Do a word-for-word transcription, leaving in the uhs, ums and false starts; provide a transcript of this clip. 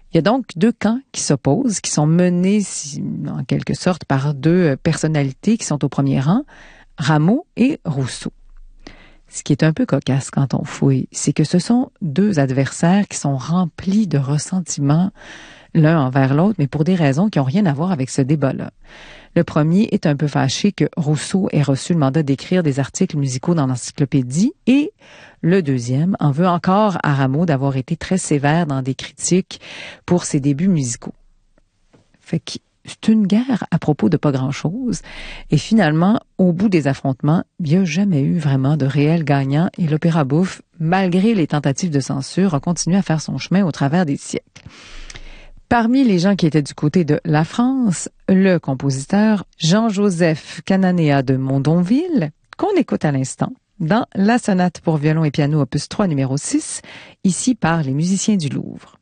Il y a donc deux camps qui s'opposent, qui sont menés en quelque sorte par deux personnalités qui sont au premier rang, Rameau et Rousseau. Ce qui est un peu cocasse quand on fouille, c'est que ce sont deux adversaires qui sont remplis de ressentiment l'un envers l'autre, mais pour des raisons qui n'ont rien à voir avec ce débat-là. Le premier est un peu fâché que Rousseau ait reçu le mandat d'écrire des articles musicaux dans l'encyclopédie et le deuxième en veut encore à Rameau d'avoir été très sévère dans des critiques pour ses débuts musicaux. Fait que c'est une guerre à propos de pas grand-chose. Et finalement, au bout des affrontements, il n'y a jamais eu vraiment de réel gagnant et l'opéra bouffe, malgré les tentatives de censure, a continué à faire son chemin au travers des siècles. Parmi les gens qui étaient du côté de la France, le compositeur Jean-Joseph Cananéa de Mondonville, qu'on écoute à l'instant, dans la sonate pour violon et piano opus trois numéro six, ici par les musiciens du Louvre.